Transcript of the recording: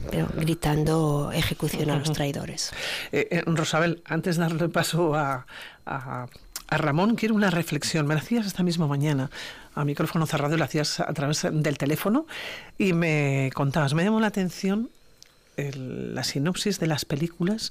pero gritando ejecución a los traidores. Rosabel, antes de darle paso a Ramón, quiero una reflexión. Me la hacías esta misma mañana a micrófono cerrado, y la hacías a través del teléfono y me contabas, me llamó la atención la sinopsis de las películas